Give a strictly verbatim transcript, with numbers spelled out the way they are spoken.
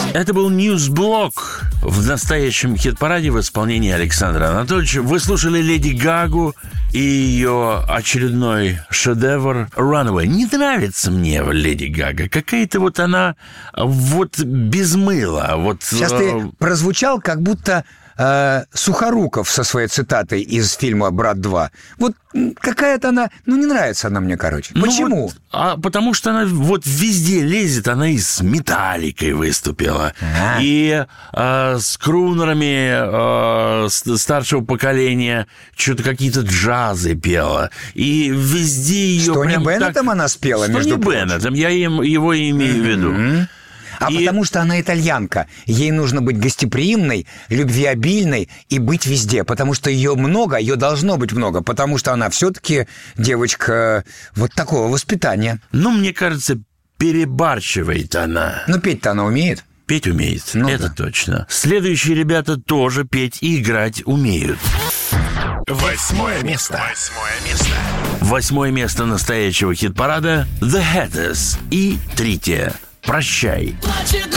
Это был Ньюсблок в настоящем хит-параде в исполнении Александра Анатольевича. Вы слушали Леди Гагу и ее очередной шедевр «Runaway». Не нравится мне Леди Гага. Какая-то вот она вот без мыла. Вот, Сейчас ты прозвучал, как будто э, Сухоруков со своей цитатой из фильма «Брат два». Вот какая-то она... Ну, не нравится она мне, короче. Почему? Ну, вот, а потому что она вот везде лезет. Она и с «Металликой» выступила. А-а-а. И э, с крунерами э, старшего поколения что-то какие-то джазы пела. И везде ее... С Тони Беннетом так... она спела, с между Тони Беннетом, я им, его имею в виду. Mm-hmm. А и... потому что она итальянка. Ей нужно быть гостеприимной, любвеобильной и быть везде. Потому что ее много, ее должно быть много. Потому что она все-таки девочка вот такого воспитания. Ну, мне кажется, перебарщивает она. Ну, петь-то она умеет. Петь умеет, ну, это да. Точно. Следующие ребята тоже петь и играть умеют. Восьмое место. Восьмое место. Восьмое место настоящего хит-парада The Hatters и Трития. «Прощай». Плачет